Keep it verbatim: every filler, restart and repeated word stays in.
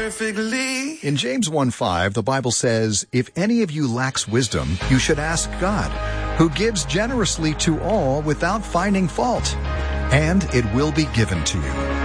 perfectly. In James one five, the Bible says, "If any of you lacks wisdom, you should ask God, who gives generously to all without finding fault, and it will be given to you."